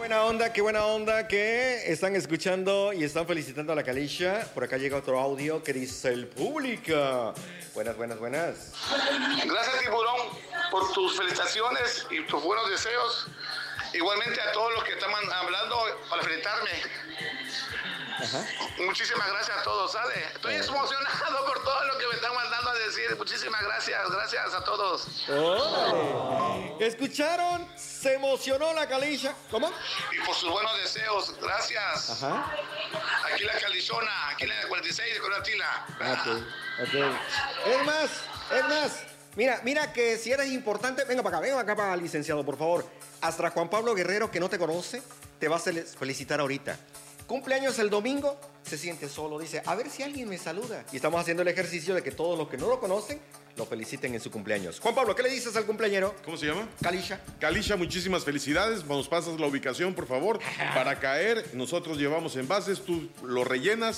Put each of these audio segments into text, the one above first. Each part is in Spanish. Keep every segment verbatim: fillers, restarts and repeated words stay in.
buena onda, qué buena onda que están escuchando y están felicitando a la Calisha. Por acá llega otro audio que dice el público. Buenas, buenas, buenas. Gracias, Tiburón, por tus felicitaciones y tus buenos deseos. Igualmente a todos los que están hablando para felicitarme. Ajá. Muchísimas gracias a todos, ¿sale? Estoy eh. emocionado por todo lo que me están mandando a decir. Muchísimas gracias, gracias a todos. Oh. ¿Escucharon? Se emocionó la Calisha. ¿Cómo? Y por sus buenos deseos, gracias. Ajá. Aquí la Calishona, aquí la cuarenta y seis de Coratila. Ok, ok. Es más, es más. Mira, mira que si eres importante, venga para acá, venga acá para licenciado, por favor. Hasta Juan Pablo Guerrero, que no te conoce, te va a felicitar ahorita. Cumpleaños el domingo, se siente solo, dice, a ver si alguien me saluda. Y estamos haciendo el ejercicio de que todos los que no lo conocen, lo feliciten en su cumpleaños. Juan Pablo, ¿qué le dices al cumpleañero? ¿Cómo se llama? Calisha. Calisha, muchísimas felicidades. Nos pasas la ubicación, por favor, para caer. Nosotros llevamos envases, tú lo rellenas.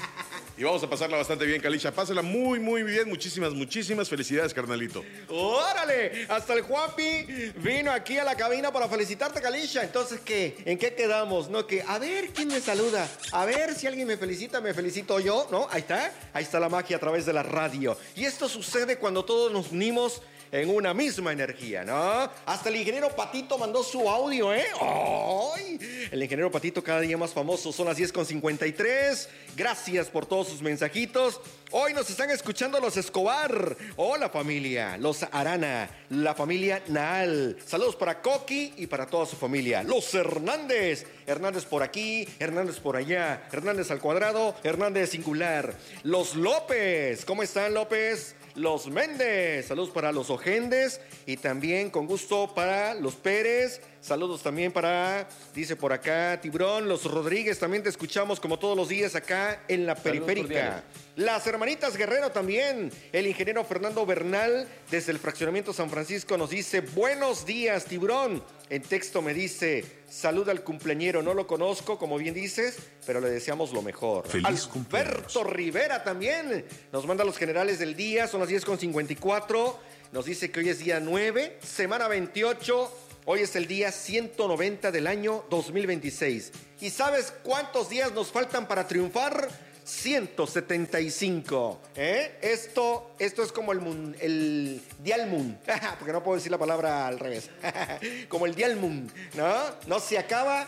Y vamos a pasarla bastante bien, Calisha. Pásala muy, muy bien. Muchísimas, muchísimas felicidades, carnalito. ¡Órale! Hasta el Juanpi vino aquí a la cabina para felicitarte, Calisha. Entonces, ¿qué? ¿En qué quedamos? ¿No? Que a ver quién me saluda. A ver si alguien me felicita, me felicito yo, ¿no? Ahí está. Ahí está la magia a través de la radio. Y esto sucede cuando todos nos unimos en una misma energía, ¿no? Hasta el ingeniero Patito mandó su audio, ¿eh? ¡Ay! El ingeniero Patito cada día más famoso. Son las diez con cincuenta y tres. Gracias por todos sus mensajitos. Hoy nos están escuchando los Escobar. Hola, familia. Los Arana. La familia Naal. Saludos para Coqui y para toda su familia. Los Hernández. Hernández por aquí, Hernández por allá. Hernández al cuadrado, Hernández singular. Los López. ¿Cómo están, López? Los Méndez, saludos para los Ojendes y también con gusto para los Pérez, saludos también para, dice por acá, Tiburón, los Rodríguez, también te escuchamos como todos los días acá en la periférica. Las hermanitas Guerrero también, el ingeniero Fernando Bernal desde el fraccionamiento San Francisco nos dice, buenos días, Tiburón. En texto me dice, saluda al cumpleañero, no lo conozco, como bien dices, pero le deseamos lo mejor. Feliz Alberto Rivera también nos manda los generales del día, son las diez con cincuenta y cuatro, nos dice que hoy es día nueve, semana veintiocho, hoy es el día ciento noventa del año dos mil veintiséis. ¿Y sabes cuántos días nos faltan para triunfar? ciento setenta y cinco. ¿Eh? Esto, esto es como el, mun, el Dial Moon, porque no puedo decir la palabra al revés. Como el Dial Moon, ¿no? No se acaba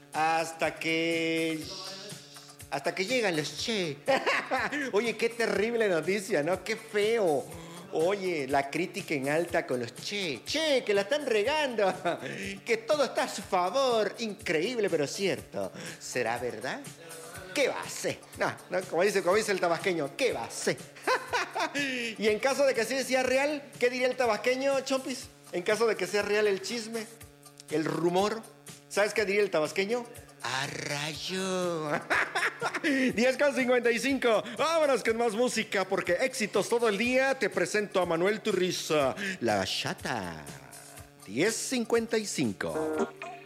hasta que... Hasta que llegan los Che. Oye, qué terrible noticia, ¿no? Qué feo. Oye, la crítica en alta con los Che. Che, que la están regando. Que todo está a su favor. Increíble, pero cierto. ¿Será verdad? ¿Qué va a hacer? No, no, como dice, como dice el tabasqueño, ¿qué va a hacer? Y en caso de que sí sea real, ¿qué diría el tabasqueño, Chompis? En caso de que sea real el chisme, el rumor, ¿sabes qué diría el tabasqueño? ¡A rayo! diez con cincuenta y cinco. Vámonos con más música, porque éxitos todo el día. Te presento a Manuel Turriza, La Chata. diez cincuenta y cinco.